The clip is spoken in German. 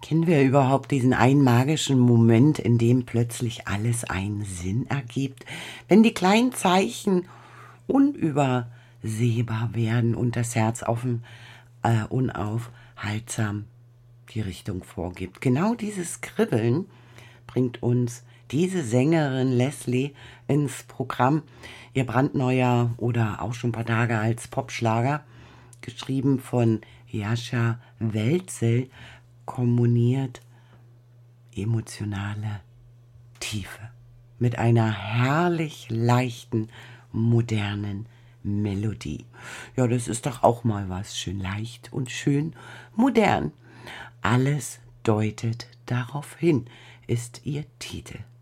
Kennen wir überhaupt diesen einen magischen Moment, in dem plötzlich alles einen Sinn ergibt, wenn die kleinen Zeichen unübersehbar werden und das Herz unaufhaltsam die Richtung vorgibt? Genau dieses Kribbeln bringt uns diese Sängerin Leslie ins Programm. Ihr brandneuer oder auch schon ein paar Tage als Popschlager, geschrieben von Jascha Welzel, komponiert emotionale Tiefe mit einer herrlich leichten, modernen Melodie. Ja, das ist doch auch mal was. Schön leicht und schön modern. Alles deutet darauf hin, ist ihr Titel.